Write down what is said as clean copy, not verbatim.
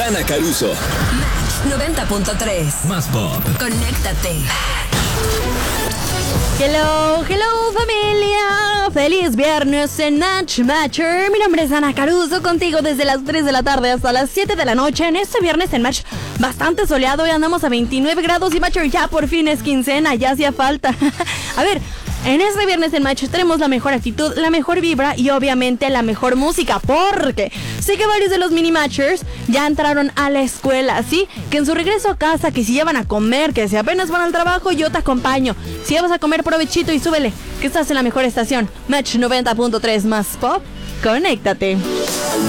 Ana Caruso. Match 90.3. Más pop. Conéctate. Hello familia, feliz viernes en Matcher. Mi nombre es Ana Caruso, contigo desde las 3 de la tarde hasta las 7 de la noche. En este viernes en Match, bastante soleado y andamos a 29 grados y Matcher ya por fin es quincena, ya hacía falta. A ver, en este viernes en Match tenemos la mejor actitud, la mejor vibra y obviamente la mejor música, porque sé que varios de los mini Matchers ya entraron a la escuela, ¿sí? Que en su regreso a casa, que si ya van a comer, que si apenas van al trabajo, yo te acompaño. Si ya vas a comer, provechito y súbele, que estás en la mejor estación. Match 90.3 más pop, conéctate.